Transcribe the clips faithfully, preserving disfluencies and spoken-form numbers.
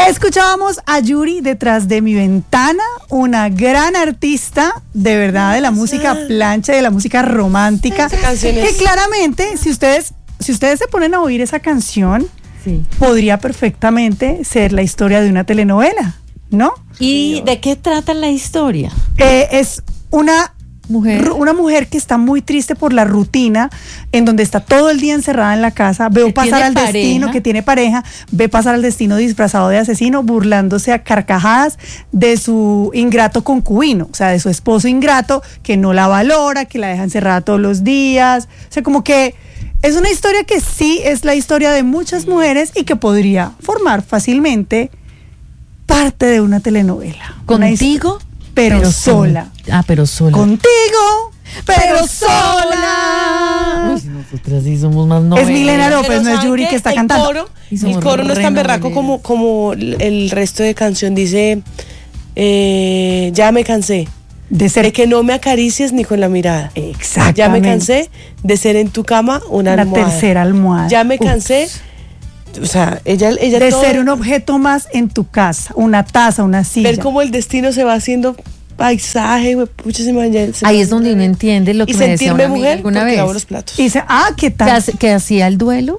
Escuchábamos a Yuri Detrás de mi ventana, una gran artista de verdad de la música plancha, de la música romántica, que claramente si ustedes, si ustedes se ponen a oír esa canción, sí, podría perfectamente ser la historia de una telenovela, ¿no? ¿Y de qué trata la historia? Eh, es una mujer una mujer que está muy triste por la rutina, en donde está todo el día encerrada en la casa, ve pasar al pareja. destino, que tiene pareja, ve pasar al destino disfrazado de asesino, burlándose a carcajadas de su ingrato concubino, o sea, de su esposo ingrato, que no la valora, que la deja encerrada todos los días. O sea, como que es una historia que sí es la historia de muchas mujeres y que podría formar fácilmente parte de una telenovela. ¿Contigo? Pero, pero sola. Ah, pero sola. Contigo, pero, pero sola. Uy, nosotras sí somos más novelas. Es Milena López, no es Yuri que está el cantando. Coro, el coro no es tan berraco como, como el resto de canción. Dice, eh, ya me cansé de ser de que no me acaricies ni con la mirada. Exactamente. Ya me cansé de ser en tu cama una la almohada. tercera almohada. Ya me cansé. Uf. O sea, ella, ella de todo, ser un objeto más en tu casa, una taza, una silla. Ver cómo el destino se va haciendo paisaje, pucha, se me vaya, se ahí me es donde uno entiende lo que y me decía una amiga alguna vez. Lavo los platos. Y dice, ah, ¿qué tal? Que, que hacía el duelo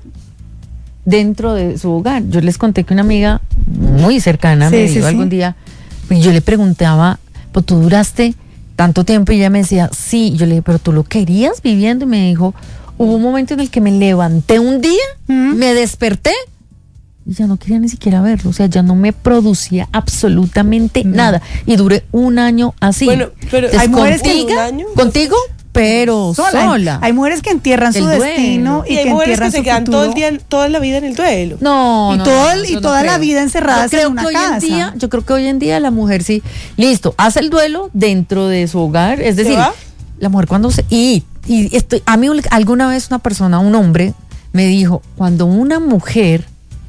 dentro de su hogar. Yo les conté que una amiga muy cercana sí, me dijo sí, algún sí. día, y yo le preguntaba, pues tú duraste tanto tiempo, y ella me decía, sí. Yo le dije, pero tú lo querías viviendo, y me dijo, hubo un momento en el que me levanté un día, ¿Mm? me desperté y ya no quería ni siquiera verlo, o sea, ya no me producía absolutamente no. nada, y duré un año así. Bueno, pero entonces, hay mujeres contigo, que un año, contigo, pero sola. sola. Hay, hay mujeres que entierran el su duelo. destino y, y hay que mujeres entierran que se su quedan futuro. todo el día, toda la vida en el duelo. No, y no, todo no, el, no, y no toda creo. la vida encerradas en una que hoy casa. En día, yo creo que hoy en día la mujer sí, listo, hace el duelo dentro de su hogar, es decir, la mujer cuando se y y estoy, a mí alguna vez una persona, un hombre me dijo, cuando una mujer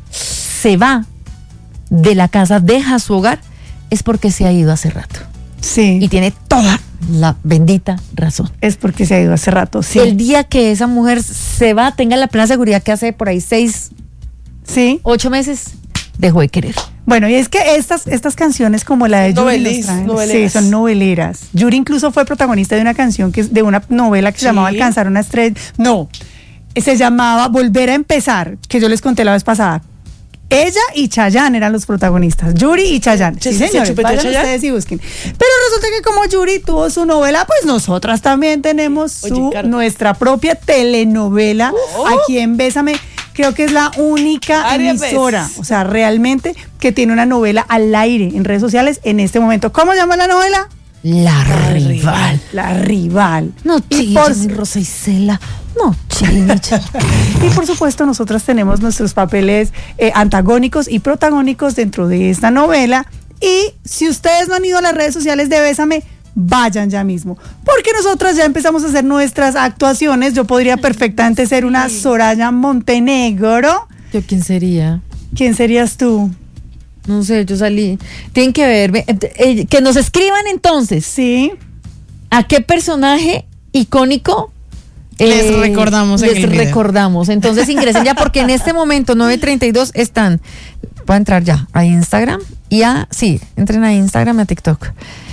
se va de la casa, deja su hogar, es porque se ha ido hace rato. Sí. Y tiene toda la bendita razón. Es porque se ha ido hace rato, sí. El día que esa mujer se va, tenga la plena seguridad que hace por ahí seis, sí, ocho meses, dejó de querer. Bueno, y es que estas, estas canciones como la de Yuri Novelis, sí, son noveleras. Yuri incluso fue protagonista de una canción, que de una novela que se sí. llamaba Alcanzar una estrella. No, se llamaba Volver a empezar, que yo les conté la vez pasada. Ella y Chayanne eran los protagonistas, Yuri y Chayanne. Sí, sí señores, vayan Chayanne? ustedes y busquen. Pero resulta que como Yuri tuvo su novela, pues nosotras también tenemos su, Oye, nuestra propia telenovela oh. aquí en Bésame. Creo que es la única Aria emisora, Bess. o sea, realmente que tiene una novela al aire en redes sociales en este momento. ¿Cómo se llama la novela? La, la rival. rival. La rival. No, y por Rosa Isela. No, chicha. Y por supuesto, nosotras tenemos nuestros papeles eh, antagónicos y protagónicos dentro de esta novela. Y si ustedes no han ido a las redes sociales de Bésame, vayan ya mismo, porque nosotras ya empezamos a hacer nuestras actuaciones. Yo podría perfectamente ser una Soraya Montenegro. ¿Yo quién sería? ¿Quién serías tú? No sé, yo salí. Tienen que ver, eh, que nos escriban entonces. Sí. ¿A qué personaje icónico les eh, recordamos en les el video? recordamos? Entonces ingresen ya, porque en este momento nueve treinta y dos están. Pueden entrar ya a Instagram y a sí, entren a Instagram y a TikTok.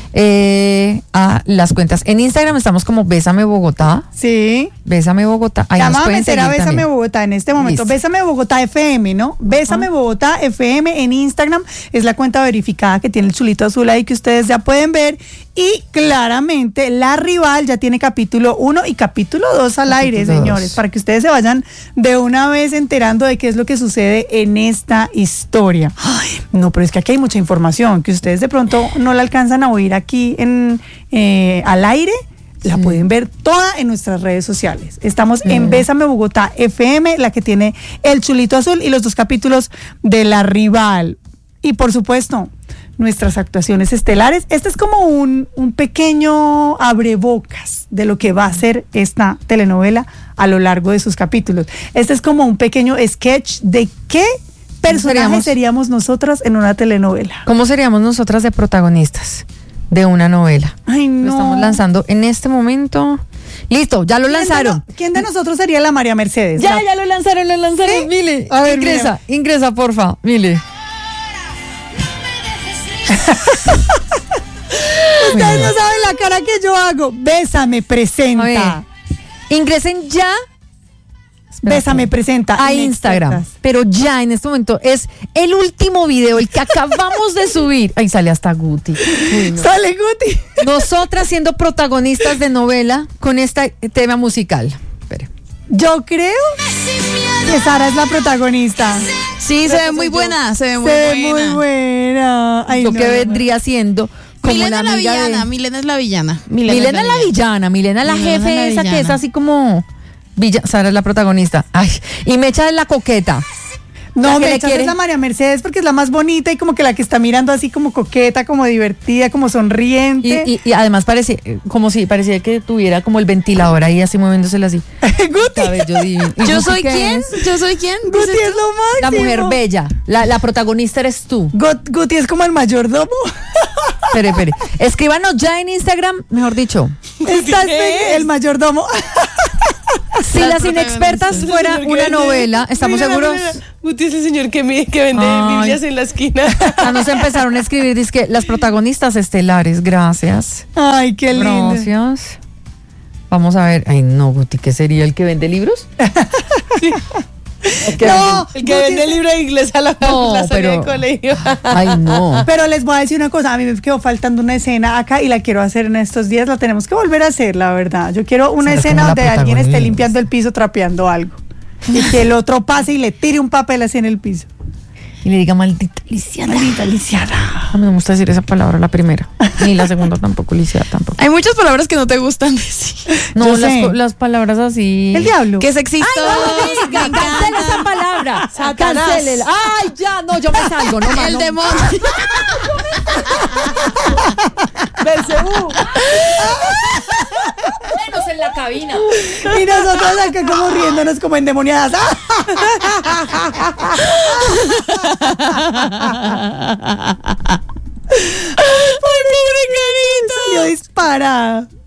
Eh, a las cuentas. En Instagram estamos como Bésame Bogotá. Sí. Bésame Bogotá. Ahí ya nos vamos a pueden meter a Bésame también. Bogotá en este momento. Listo. Bésame Bogotá F M, ¿no? Bésame uh-huh. Bogotá F M en Instagram. Es la cuenta verificada que tiene el chulito azul ahí que ustedes ya pueden ver. Y claramente La Rival ya tiene capítulo uno y capítulo dos al capítulo aire, dos. Señores, para que ustedes se vayan de una vez enterando de qué es lo que sucede en esta historia. Ay, no, pero es que aquí hay mucha información que ustedes de pronto no la alcanzan a oír aquí en eh, al aire. La sí. pueden ver toda en nuestras redes sociales. Estamos sí. en Bésame Bogotá F M, la que tiene el chulito azul y los dos capítulos de La Rival. Y por supuesto, nuestras actuaciones estelares. Este es como un, un pequeño abrebocas de lo que va a ser esta telenovela a lo largo de sus capítulos. Este es como un pequeño sketch de qué personaje seríamos, seríamos nosotras en una telenovela. ¿Cómo seríamos nosotras de protagonistas de una novela? Ay, no. Lo estamos lanzando en este momento. Listo, ya lo ¿Quién lanzaron. De no, ¿Quién de nosotros sería la María Mercedes? Ya, la... ya lo lanzaron, lo lanzaron. ¿Sí? Mile, a ver, ingresa, mira. ingresa, porfa, Mile. Ustedes no saben la cara que yo hago. Bésame presenta. Ingresen ya. Bésame presenta a Instagram, pero ya en este momento es el último video, el que acabamos de subir. Ahí sale hasta Guti. Uy, no. Sale Guti. Nosotras siendo protagonistas de novela con este tema musical. Espere. Yo creo que Sara es la protagonista. Sí, se ve muy buena, se ve muy se buena. Se ve muy buena. Ay, Lo no, que no, vendría no. siendo como Milena la, la villana, de... Milena es la villana. Milena, Milena es la villana, villana. Milena es la Milena jefe la esa villana. Que es así como Villa... Sara es la protagonista. Ay, y Mecha es la coqueta. No, Mecha es la María Mercedes porque es la más bonita y como que la que está mirando así como coqueta, como divertida, como sonriente. Y, y, y además parece como si parecía que tuviera como el ventilador ahí así moviéndosela así. Guti. Cabello divino. ¿Yo soy quién? Es? ¿Yo soy quién? Guti es lo máximo. La mujer bella. La, la protagonista eres tú. Gut, Guti es como el mayordomo. Espere, espere. Escríbanos ya en Instagram, mejor dicho. Estás el mayordomo. Si las, las inexpertas fuera una novela, ¿estamos mira, seguros? Guti es el señor que, me, que vende Ay. Biblias en la esquina. Ya nos empezaron a escribir, dice que las protagonistas estelares, gracias. Ay, qué lindo. Gracias. Vamos a ver. Ay, no, Guti, ¿qué sería el que vende libros? Sí. El que, no, vende, el que vende el libro de inglés a la, no, la pero, del colegio. Ay, no. Pero les voy a decir una cosa, a mí me quedó faltando una escena acá y la quiero hacer en estos días, la tenemos que volver a hacer, la verdad. Yo quiero una ¿Será escena donde alguien esté limpiando el piso, trapeando algo. Y que el otro pase y le tire un papel así en el piso. Y le diga maldita lisiada. Maldita lisiada. A mí me gusta decir esa palabra, la primera. Ni la segunda tampoco, lisiada tampoco. Hay muchas palabras que no te gustan decir. No, las, las palabras así. El diablo. Que sexista. Ay, no, diga, cancela esa palabra. Cancélela. Ay, ya, no, yo me salgo. No, el no. demonio. Belcebú. Menos en la cabina. Y nosotros acá como riéndonos como endemoniadas. ¡Ay, pobre carita! Salió disparada.